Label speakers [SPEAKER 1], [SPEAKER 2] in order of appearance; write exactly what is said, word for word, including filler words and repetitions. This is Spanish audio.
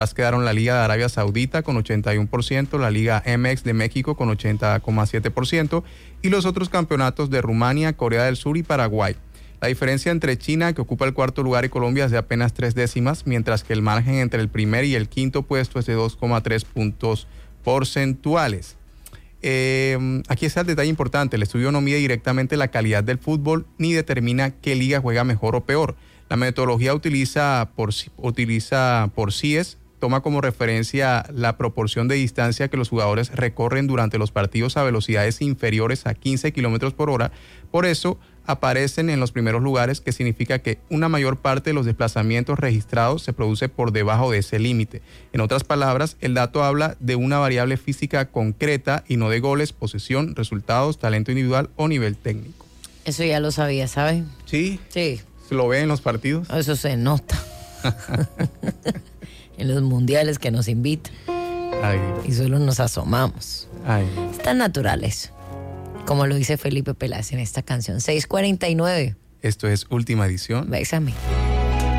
[SPEAKER 1] quedaron la Liga de Arabia Saudita con ochenta y uno por ciento, la Liga M X de México con ochenta coma siete por ciento y los otros campeonatos de Rumania, Corea del Sur y Paraguay. La diferencia entre China, que ocupa el cuarto lugar, y Colombia es de apenas tres décimas, mientras que el margen entre el primer y el quinto puesto es de dos coma tres puntos porcentuales. Eh, aquí está el detalle importante. El estudio no mide directamente la calidad del fútbol ni determina qué liga juega mejor o peor. La metodología utiliza por, utiliza por C I E S toma como referencia la proporción de distancia que los jugadores recorren durante los partidos a velocidades inferiores a quince kilómetros por hora. Por eso aparecen en los primeros lugares, que significa que una mayor parte de los desplazamientos registrados se produce por debajo de ese límite. En otras palabras, el dato habla de una variable física concreta y no de goles, posesión, resultados, talento individual o nivel técnico.
[SPEAKER 2] Eso ya lo sabía, ¿sabes?
[SPEAKER 1] Sí.
[SPEAKER 2] Sí.
[SPEAKER 1] ¿Se lo ve en los partidos?
[SPEAKER 2] Eso se nota. En los mundiales que nos invitan.
[SPEAKER 1] Ay.
[SPEAKER 2] Y solo nos asomamos.
[SPEAKER 1] Ay.
[SPEAKER 2] Están naturales, como lo dice Felipe Peláez en esta canción. seis cuarenta y nueve.
[SPEAKER 1] Esto es Última Edición.
[SPEAKER 2] Bésame.